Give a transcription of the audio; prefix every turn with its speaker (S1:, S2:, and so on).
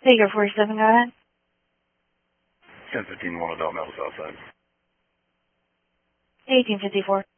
S1: Baker 47, go ahead.
S2: 1015 1 adult male south side.
S1: 1854.